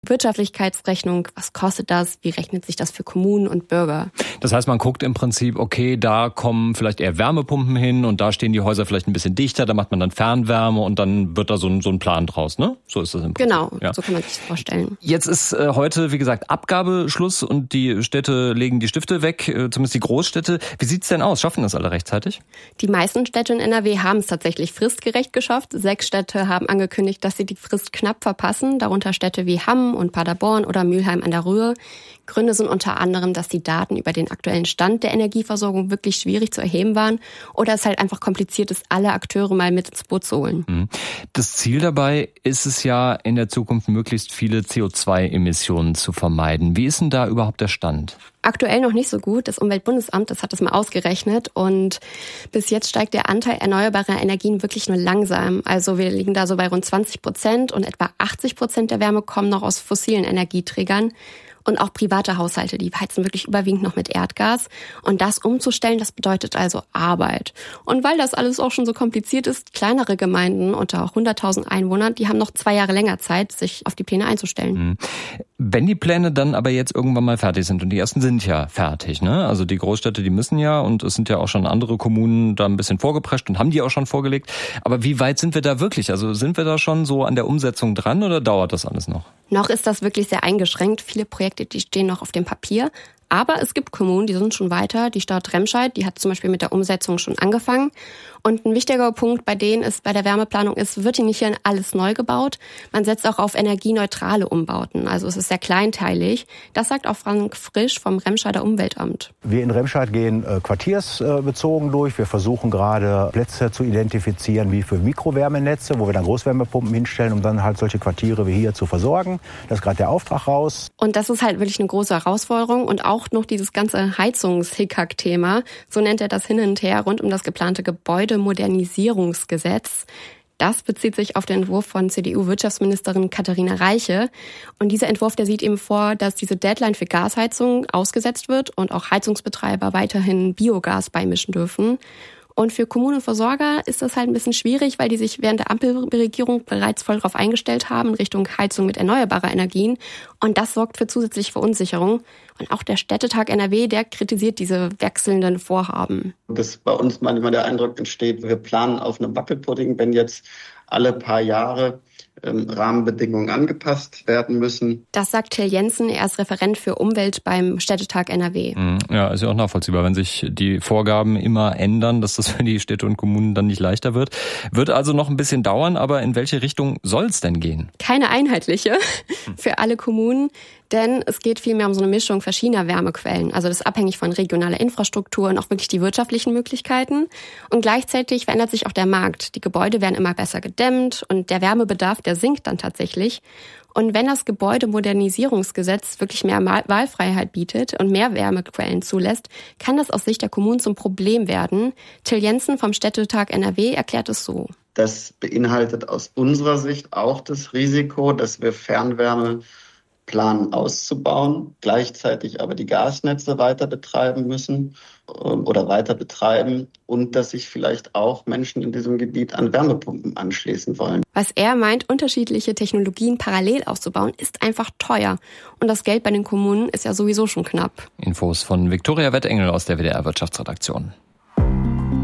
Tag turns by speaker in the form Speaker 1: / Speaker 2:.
Speaker 1: Wirtschaftlichkeitsrechnung, was kostet das, wie rechnet sich das für Kommunen und Bürger.
Speaker 2: Das heißt, man guckt im Prinzip, okay, da kommen vielleicht eher Wärmepumpen hin und da stehen die Häuser vielleicht ein bisschen dichter, da macht man dann Fernwärme und dann wird da so ein Plan draus, ne? So ist das im Prinzip.
Speaker 1: Genau, ja. So kann man sich das vorstellen.
Speaker 2: Jetzt ist heute, wie gesagt, Abgabeschluss und die Städte legen die Stifte weg, zumindest die Großstädte. Wie sieht's denn aus? Schaffen das alle rechtzeitig?
Speaker 1: Die meisten Städte in NRW haben es tatsächlich fristgerecht geschafft. 6 Städte haben angekündigt, dass sie die Frist knapp verpassen, darunter Städte wie Hamm und Paderborn oder Mülheim an der Ruhr. Gründe sind unter anderem, dass die Daten über den aktuellen Stand der Energieversorgung wirklich schwierig zu erheben waren oder es halt einfach kompliziert ist, alle Akteure mal mit ins Boot zu holen.
Speaker 2: Das Ziel dabei ist es ja, in der Zukunft möglichst viele CO2-Emissionen zu vermeiden. Wie ist denn da überhaupt der Stand?
Speaker 1: Aktuell noch nicht so gut. Das Umweltbundesamt, das hat das mal ausgerechnet und bis jetzt steigt der Anteil erneuerbarer Energien wirklich nur langsam. Also wir liegen da so bei rund 20% und etwa 80% der Wärme kommen noch aus fossilen Energieträgern. Und auch private Haushalte, die heizen wirklich überwiegend noch mit Erdgas. Und das umzustellen, das bedeutet also Arbeit. Und weil das alles auch schon so kompliziert ist, kleinere Gemeinden unter 100.000 Einwohnern, die haben noch 2 Jahre länger Zeit, sich auf die Pläne einzustellen.
Speaker 2: Wenn die Pläne dann aber jetzt irgendwann mal fertig sind, und die ersten sind ja fertig, ne? Also die Großstädte, die müssen ja, und es sind ja auch schon andere Kommunen da ein bisschen vorgeprescht und haben die auch schon vorgelegt. Aber wie weit sind wir da wirklich? Also sind wir da schon so an der Umsetzung dran oder dauert das alles noch?
Speaker 1: Noch ist das wirklich sehr eingeschränkt. Viele Projekte, die stehen noch auf dem Papier. Aber es gibt Kommunen, die sind schon weiter. Die Stadt Remscheid, die hat zum Beispiel mit der Umsetzung schon angefangen. Und ein wichtiger Punkt bei denen ist, bei der Wärmeplanung ist, wird hier nicht alles neu gebaut. Man setzt auch auf energieneutrale Umbauten. Also es ist sehr kleinteilig. Das sagt auch Frank Frisch vom Remscheider Umweltamt.
Speaker 3: Wir in Remscheid gehen quartiersbezogen durch. Wir versuchen gerade Plätze zu identifizieren wie für Mikrowärmenetze, wo wir dann Großwärmepumpen hinstellen, um dann halt solche Quartiere wie hier zu versorgen. Das ist gerade der Auftrag raus.
Speaker 1: Und das ist halt wirklich eine große Herausforderung. Und auch noch dieses ganze Heizungshickhack-Thema, so nennt er das hin und her, rund um das geplante Gebäudemodernisierungsgesetz. Das bezieht sich auf den Entwurf von CDU-Wirtschaftsministerin Katharina Reiche. Und dieser Entwurf, der sieht eben vor, dass diese Deadline für Gasheizung ausgesetzt wird und auch Heizungsbetreiber weiterhin Biogas beimischen dürfen. Und für Kommunen und Versorger ist das halt ein bisschen schwierig, weil die sich während der Ampelregierung bereits voll darauf eingestellt haben in Richtung Heizung mit erneuerbarer Energien. Und das sorgt für zusätzliche Verunsicherung. Und auch der Städtetag NRW, der kritisiert diese wechselnden Vorhaben.
Speaker 4: Dass bei uns manchmal der Eindruck entsteht, wir planen auf einem Wackelpudding, wenn jetzt alle paar Jahre Rahmenbedingungen angepasst werden müssen.
Speaker 1: Das sagt Till Jensen, er ist Referent für Umwelt beim Städtetag NRW.
Speaker 2: Ja, ist ja auch nachvollziehbar, wenn sich die Vorgaben immer ändern, dass das für die Städte und Kommunen dann nicht leichter wird. Wird also noch ein bisschen dauern, aber in welche Richtung soll es denn gehen?
Speaker 1: Keine einheitliche für alle Kommunen, denn es geht vielmehr um so eine Mischung verschiedener Wärmequellen. Also das ist abhängig von regionaler Infrastruktur und auch wirklich die wirtschaftlichen Möglichkeiten. Und gleichzeitig verändert sich auch der Markt. Die Gebäude werden immer besser gedämmt und der Wärmebedarf, der sinkt dann tatsächlich. Und wenn das Gebäudemodernisierungsgesetz wirklich mehr Wahlfreiheit bietet und mehr Wärmequellen zulässt, kann das aus Sicht der Kommunen zum Problem werden. Till Jensen vom Städtetag NRW erklärt es so.
Speaker 4: Das beinhaltet aus unserer Sicht auch das Risiko, dass wir Fernwärme planen auszubauen, gleichzeitig aber die Gasnetze weiter betreiben müssen oder weiter betreiben und dass sich vielleicht auch Menschen in diesem Gebiet an Wärmepumpen anschließen wollen.
Speaker 1: Was er meint, unterschiedliche Technologien parallel auszubauen, ist einfach teuer. Und das Geld bei den Kommunen ist ja sowieso schon knapp.
Speaker 2: Infos von Viktoria Wettengel aus der WDR Wirtschaftsredaktion.